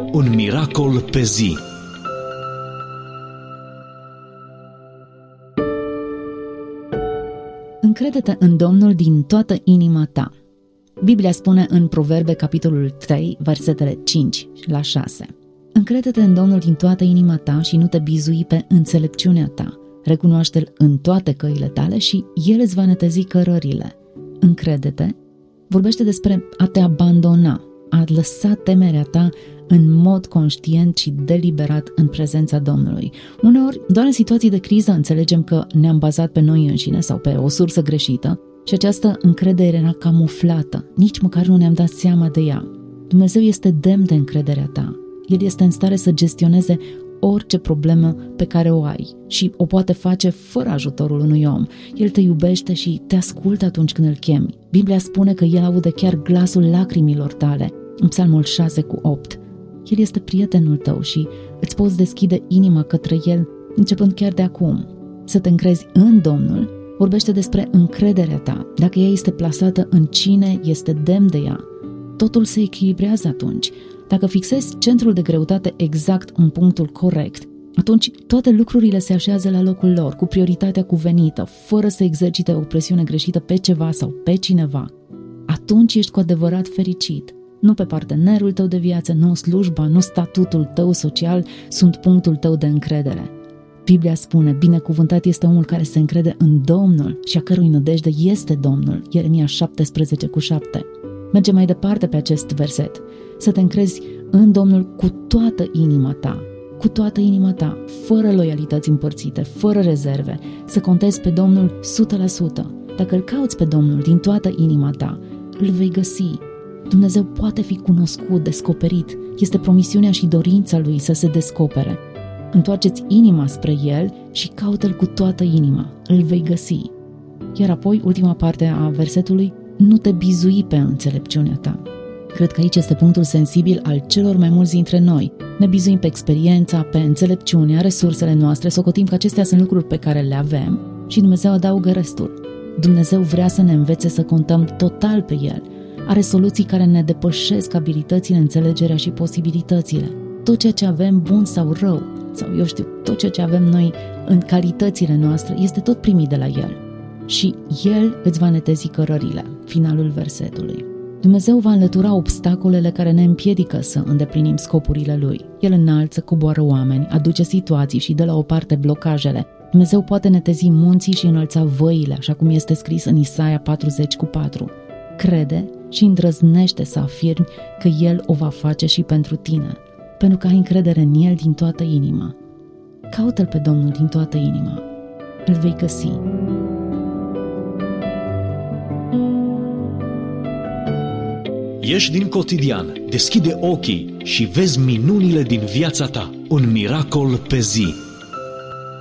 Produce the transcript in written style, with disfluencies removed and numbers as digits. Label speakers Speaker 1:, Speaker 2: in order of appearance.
Speaker 1: Un miracol pe zi.
Speaker 2: Încrede-te în Domnul din toată inima ta. Biblia spune în Proverbe, capitolul 3, versetele 5 la 6. Încrede-te în Domnul din toată inima ta și nu te bizui pe înțelepciunea ta. Recunoaște-L în toate căile tale și El îți va netezi cărările. Încrede-te vorbește despre a te abandona, a lăsa temerea ta în mod conștient și deliberat în prezența Domnului. Uneori, doar în situații de criză înțelegem că ne-am bazat pe noi înșine sau pe o sursă greșită și această încredere era camuflată. Nici măcar nu ne-am dat seama de ea. Dumnezeu este demn de încrederea ta. El este în stare să gestioneze orice problemă pe care o ai și o poate face fără ajutorul unui om. El te iubește și te ascultă atunci când îl chemi. Biblia spune că El aude chiar glasul lacrimilor tale, în Psalmul 6:8. El este prietenul tău și îți poți deschide inima către El începând chiar de acum. Să te încrezi în Domnul vorbește despre încrederea ta. Dacă ea este plasată în cine este demn de ea, totul se echilibrează atunci. Dacă fixezi centrul de greutate exact în punctul corect, atunci toate lucrurile se așează la locul lor, cu prioritatea cuvenită, fără să exercite o presiune greșită pe ceva sau pe cineva. Atunci ești cu adevărat fericit. Nu pe partenerul tău de viață, nu slujba, nu statutul tău social sunt punctul tău de încredere. Biblia spune, binecuvântat este omul care se încrede în Domnul și a cărui nădejde este Domnul. Ieremia 17:7. Mergem mai departe pe acest verset. Să te încrezi în Domnul cu toată inima ta, cu toată inima ta, fără loialități împărțite, fără rezerve, să contezi pe Domnul 100%. Dacă îl cauți pe Domnul din toată inima ta, îl vei găsi. Dumnezeu poate fi cunoscut, descoperit. Este promisiunea și dorința Lui să se descopere. Întoarceți inima spre El și caută-L cu toată inima. Îl vei găsi. Iar apoi, ultima parte a versetului, nu te bizui pe înțelepciunea ta. Cred că aici este punctul sensibil al celor mai mulți dintre noi. Ne bizuim pe experiența, pe înțelepciunea, resursele noastre, socotim că acestea sunt lucruri pe care le avem și Dumnezeu adaugă restul. Dumnezeu vrea să ne învețe să contăm total pe El. Are soluții care ne depășesc abilitățile, înțelegerea și posibilitățile. Tot ceea ce avem, bun sau rău, sau eu știu, tot ceea ce avem noi în calitățile noastre, este tot primit de la El. Și El îți va netezi cărările. Finalul versetului. Dumnezeu va înlătura obstacolele care ne împiedică să îndeplinim scopurile Lui. El înalță, coboară oameni, aduce situații și dă la o parte blocajele. Dumnezeu poate netezi munții și înălța văile, așa cum este scris în Isaia 40:4. Crede și îndrăznește să afirmi că El o va face și pentru tine, pentru că ai încredere în El din toată inima. Caută-L pe Domnul din toată inima. Îl vei găsi.
Speaker 1: Ieși din cotidian, deschide ochii și vezi minunile din viața ta. Un miracol pe zi.